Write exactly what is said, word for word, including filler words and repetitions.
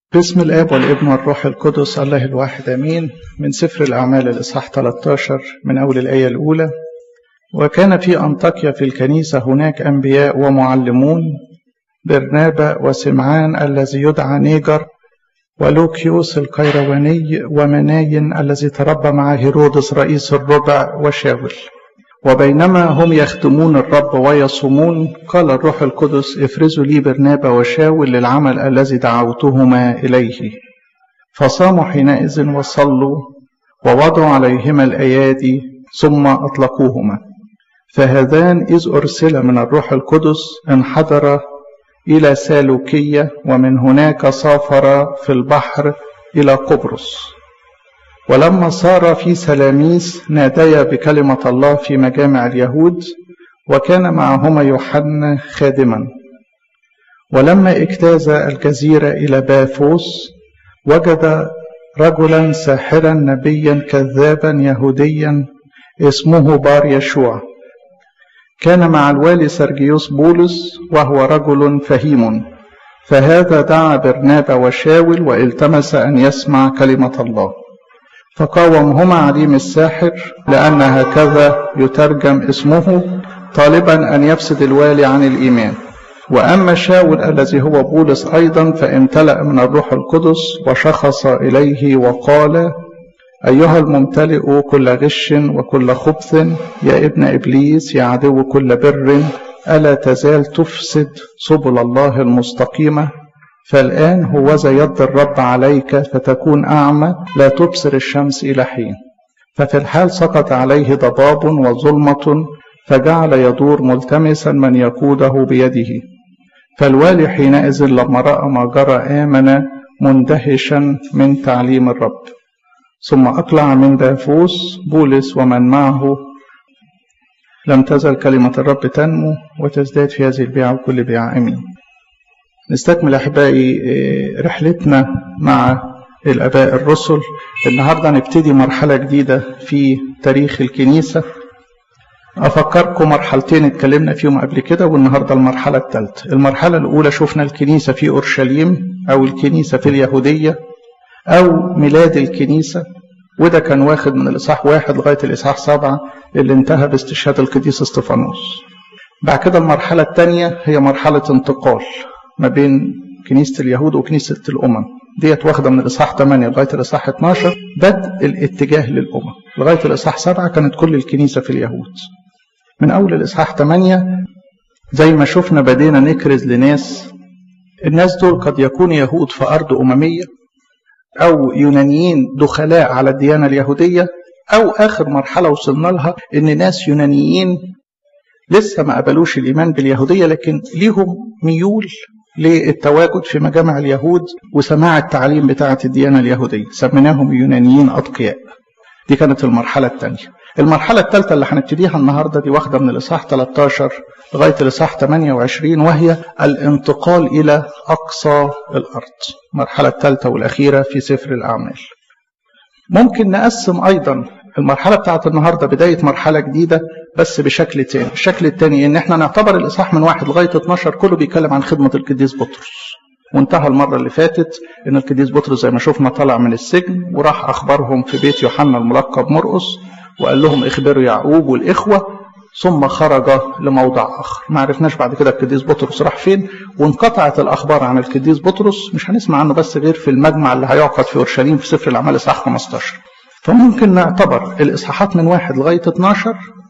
باسم الآب والابن والروح القدس الله الواحد آمين. من سفر الأعمال الإصحاح ثلاثة عشر من أول الآية الأولى. وكان في أنطاكيا في الكنيسة هناك أنبياء ومعلمون، برنابا وسمعان الذي يدعى نيجر، ولوكيوس القيرواني، ومناين الذي تربى مع هيرودس رئيس الربع، وشاول. وبينما هم يخدمون الرب ويصومون، قال الروح القدس: افرزوا لي برنابا وشاول للعمل الذي دعوتهما إليه. فصاموا حينئذ وصلوا ووضعوا عليهما الأيادي ثم أطلقوهما. فهذان إذ أرسل من الروح القدس انحدر إلى سالوكية، ومن هناك سافر في البحر إلى قبرص. ولما صار في سلاميس ناديا بكلمة الله في مجامع اليهود، وكان معهما يوحنا خادما. ولما اجتاز الجزيرة إلى بافوس، وجد رجلا ساحرا نبيا كذابا يهوديا اسمه بار يشوع، كان مع الوالي سرجيوس بولس، وهو رجل فهيم. فهذا دعا برنابا وشاول والتمس أن يسمع كلمة الله. فقاومهما عليم الساحر، لأن هكذا يترجم اسمه، طالبا أن يفسد الوالي عن الإيمان. وأما شاول الذي هو بولس أيضا فامتلأ من الروح القدس، وشخص إليه وقال: أيها الممتلئ كل غش وكل خبث، يا ابن إبليس، يا عدو كل بر، ألا تزال تفسد سبل الله المستقيمة؟ فالآن هوذا يد الرب عليك، فتكون أعمى لا تبصر الشمس إلى حين. ففي الحال سقط عليه ضباب وظلمة، فجعل يدور ملتمسا من يقوده بيده. فالوالي حينئذ لما رأى ما جرى آمن مندهشا من تعليم الرب. ثم أقلع من بافوس بولس ومن معه. لم تزل كلمة الرب تنمو وتزداد في هذه البيعة وكل بيعة. آمين. نستكمل أحبائي رحلتنا مع الآباء الرسل. النهاردة نبتدي مرحلة جديدة في تاريخ الكنيسة. أفكركم مرحلتين اتكلمنا فيهم قبل كده، والنهاردة المرحلة الثالثة. المرحلة الأولى شفنا الكنيسة في أورشليم، أو الكنيسة في اليهودية، أو ميلاد الكنيسة، وده كان واخد من الإصحاح واحد لغاية الإصحاح سبعة اللي انتهى باستشهاد القديس استفانوس. بعد كده المرحلة الثانية هي مرحلة انتقال ما بين كنيسة اليهود وكنيسة الأمم، ديت واخدة من الإصحاح ثمانية لغاية الإصحاح اثناشر، بدء الاتجاه للأمم. لغاية الإصحاح سبعة كانت كل الكنيسة في اليهود. من أول الإصحاح ثمانية زي ما شفنا بدينا نكرز لناس. الناس دول قد يكونوا يهود في أرض أممية، أو يونانيين دخلاء على الديانة اليهودية، أو آخر مرحلة وصلنا لها إن ناس يونانيين لسه ما قبلوش الإيمان باليهودية، لكن ليهم ميول للتواجد في مجامع اليهود وسماع التعليم بتاعة الديانة اليهودية، سميناهم يونانيين أتقياء. دي كانت المرحلة الثانية. المرحلة الثالثة اللي هنبتديها النهاردة دي واخدة من الإصحاح ثلاثة عشر لغاية الإصحاح ثمانية وعشرين، وهي الانتقال إلى أقصى الأرض. المرحلة الثالثة والأخيرة في سفر الأعمال. ممكن نقسم أيضا المرحلة بتاعت النهاردة بداية مرحلة جديدة بس بشكل تاني. الشكل التاني إن احنا نعتبر الإصحاح من واحد لغاية اثناشر كله بيتكلم عن خدمة القديس بطرس، وانتهى المرة اللي فاتت إن القديس بطرس زي ما شفنا طلع من السجن وراح أخبرهم في بيت يوحنا الملقب مرقس، وقال لهم اخبروا يعقوب والإخوة، ثم خرج لموضع آخر. ما عرفناش بعد كده القديس بطرس راح فين، وانقطعت الأخبار عن القديس بطرس، مش هنسمع عنه بس غير في المجمع اللي هيعقد في أورشليم في سفر الأعمال إصحاح خمسة عشر. فممكن نعتبر الإصحاحات من واحد لغاية اثناشر